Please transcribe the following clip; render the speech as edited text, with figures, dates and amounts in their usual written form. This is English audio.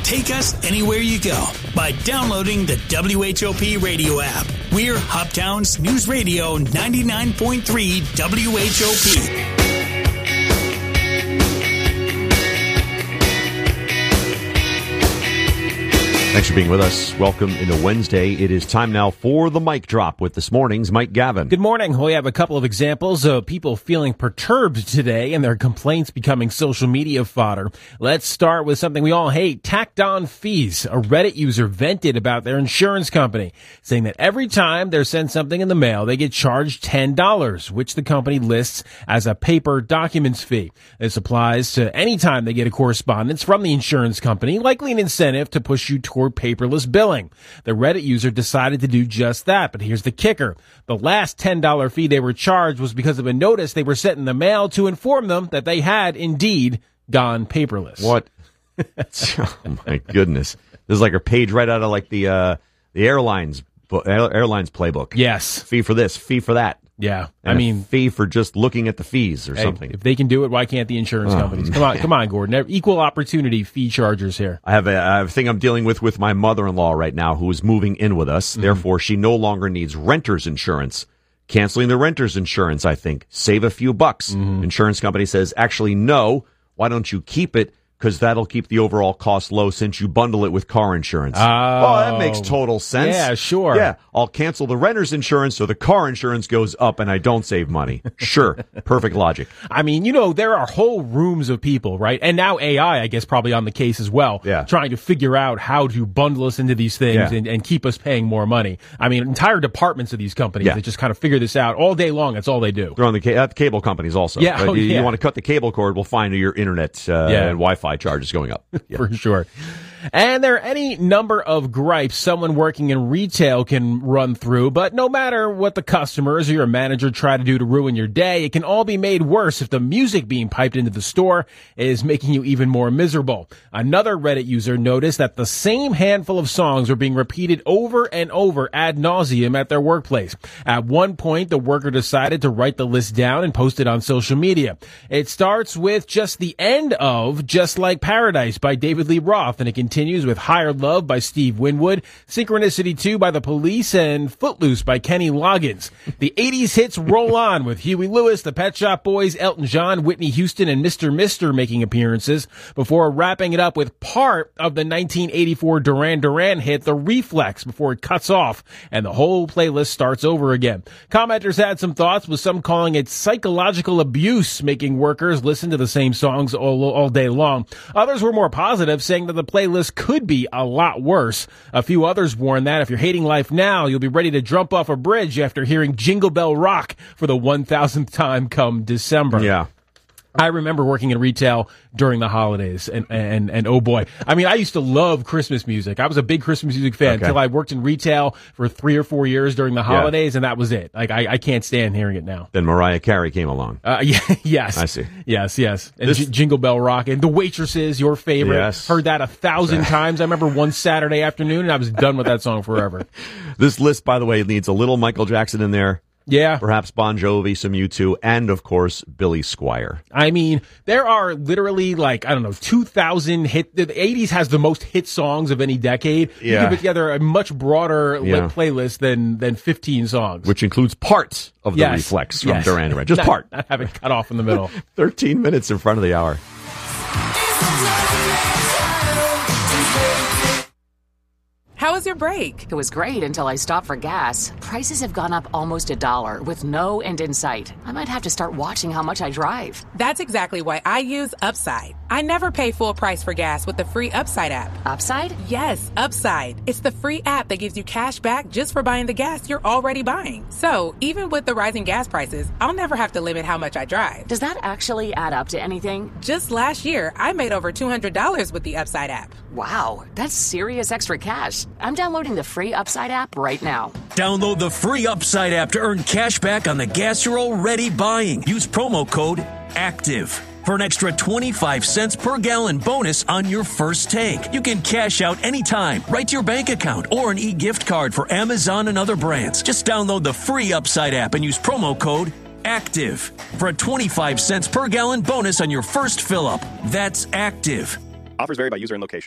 Take us anywhere you go by downloading the WHOP radio app. We're Hoptown's News Radio 99.3 WHOP. Thanks for being with us. Welcome into Wednesday. It is time now for the Mic Drop with this morning's Mike Gavin. Good morning. We have a couple of examples of people feeling perturbed today and their complaints becoming social media fodder. Let's start with something we all hate, tacked on fees. A Reddit user vented about their insurance company, saying that every time they're sent something in the mail, they get charged $10, which the company lists as a paper documents fee. This applies to any time they get a correspondence from the insurance company, likely an incentive to push you toward paperless billing. The Reddit user decided to do just that, but here's the kicker. The last $10 fee they were charged was because of a notice they were sent in the mail to inform them that they had indeed gone paperless. What? Oh my goodness. This is like a page right out of like the airlines playbook. Yes. Fee for this, fee for that. Yeah. And I mean, fee for just looking at the fees or something. If they can do it, why can't the insurance companies? Come on, Gordon. Equal opportunity fee chargers here. I have a thing I'm dealing with my mother-in-law right now who is moving in with us. Mm-hmm. Therefore, she no longer needs renter's insurance. Canceling the renter's insurance, I think, save a few bucks. Mm-hmm. Insurance company says, actually, no. Why don't you keep it? Because that'll keep the overall cost low since you bundle it with car insurance. Oh, that makes total sense. Yeah, sure. Yeah, I'll cancel the renter's insurance so the car insurance goes up and I don't save money. Sure, perfect logic. I mean, there are whole rooms of people, right? And now AI, I guess, probably on the case as well, trying to figure out how to bundle us into these things and keep us paying more money. I mean, entire departments of these companies that just kind of figure this out all day long. That's all they do. They're on the cable companies also. Yeah, you want to cut the cable cord, we'll find your internet and Wi-Fi charges going up. For sure. And there are any number of gripes someone working in retail can run through, but no matter what the customers or your manager try to do to ruin your day, it can all be made worse if the music being piped into the store is making you even more miserable. Another Reddit user noticed that the same handful of songs were being repeated over and over ad nauseum at their workplace. At one point, the worker decided to write the list down and post it on social media. It starts with just the end of Just Like Paradise by David Lee Roth, and it continues with Higher Love by Steve Winwood, Synchronicity 2 by The Police, and Footloose by Kenny Loggins. The 80s hits roll on with Huey Lewis, the Pet Shop Boys, Elton John, Whitney Houston, and Mr. Mister making appearances before wrapping it up with part of the 1984 Duran Duran hit, The Reflex, before it cuts off and the whole playlist starts over again. Commenters had some thoughts, with some calling it psychological abuse, making workers listen to the same songs all day long. Others were more positive, saying that the playlist could be a lot worse. A few others warned that if you're hating life now, you'll be ready to jump off a bridge after hearing Jingle Bell Rock for the 1,000th time come December. Yeah. I remember working in retail during the holidays, and oh boy. I mean, I used to love Christmas music. I was a big Christmas music fan until I worked in retail for 3 or 4 years during the holidays, and that was it. Like, I can't stand hearing it now. Then Mariah Carey came along. Yes. I see. Yes. And Jingle Bell Rock, and The Waitresses, your favorite. Yes. Heard that 1,000 times. I remember one Saturday afternoon, and I was done with that song forever. This list, by the way, needs a little Michael Jackson in there. Yeah. Perhaps Bon Jovi, some U2, and, of course, Billy Squier. I mean, there are literally, 2,000 hit. The 80s has the most hit songs of any decade. Yeah. You can put together a much broader playlist than 15 songs. Which includes parts of the Reflex from Duran Duran. Just part. Not having cut off in the middle. 13 minutes in front of the hour. How was your break? It was great until I stopped for gas. Prices have gone up almost $1 with no end in sight. I might have to start watching how much I drive. That's exactly why I use Upside. I never pay full price for gas with the free Upside app. Upside? Yes, Upside. It's the free app that gives you cash back just for buying the gas you're already buying. So, even with the rising gas prices, I'll never have to limit how much I drive. Does that actually add up to anything? Just last year, I made over $200 with the Upside app. Wow, that's serious extra cash. I'm downloading the free Upside app right now. Download the free Upside app to earn cash back on the gas you're already buying. Use promo code ACTIVE for an extra 25 cents per gallon bonus on your first tank. You can cash out anytime, right to your bank account, or an e-gift card for Amazon and other brands. Just download the free Upside app and use promo code ACTIVE for a 25 cents per gallon bonus on your first fill-up. That's ACTIVE. Offers vary by user and location.